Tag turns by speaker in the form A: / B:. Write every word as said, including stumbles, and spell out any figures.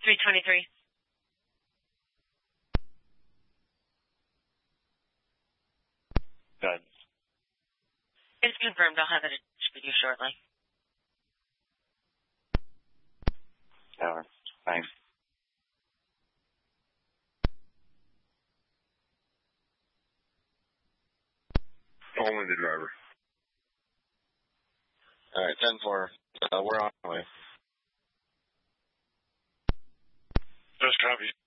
A: three twenty-three.
B: Good.
A: It's confirmed. I'll have it with you shortly.
B: Tower. Thanks.
C: Only the driver.
B: All right, ten four. Uh, we're on the way.
C: Just copy.